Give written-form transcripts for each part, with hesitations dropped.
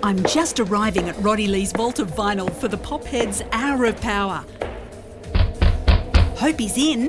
I'm just arriving at Roddy Lee's Vault of Vinyl for the Popheads Hour of Power. Hope he's in.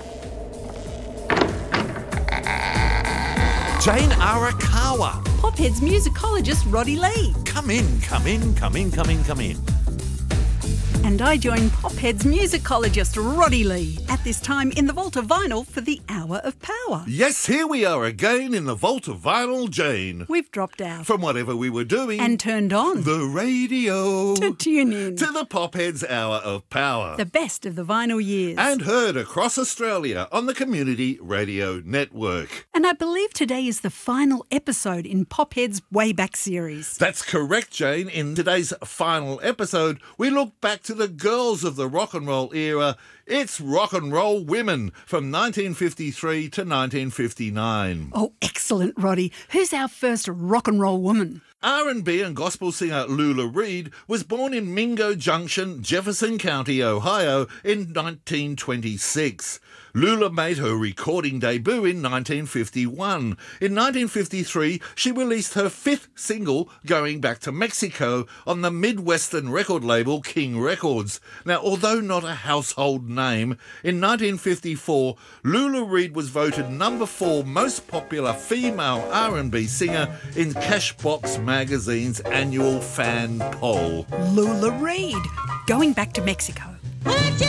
Jane Arakawa. Popheads musicologist Roddy Lee. Come in, come in, come in, come in, come in. And I join Popheads musicologist Roddy Lee at this time in the Vault of Vinyl for the Hour of Power. Yes, here we are again in the Vault of Vinyl, Jane. We've dropped out. From whatever we were doing. And turned on. The radio. To tune in. To the Popheads Hour of Power. The best of the vinyl years. And heard across Australia on the Community Radio Network. And I believe today is the final episode in Popheads' Way Back series. That's correct, Jane. In today's final episode, we look back to the girls of the rock and roll era. It's Rock and Roll Women from 1953 to 1959. Oh, excellent, Roddy. Who's our first rock and roll woman? R&B and gospel singer Lula Reed was born in Mingo Junction, Jefferson County, Ohio in 1926. Lula made her recording debut in 1951. In 1953, she released her fifth single, Going Back to Mexico, on the Midwestern record label King Records. Now, although not a household name, in 1954, Lula Reed was voted number 4 most popular female R&B singer in Cashbox Magazine's annual fan poll. Lula Reed, Going Back to Mexico. Would you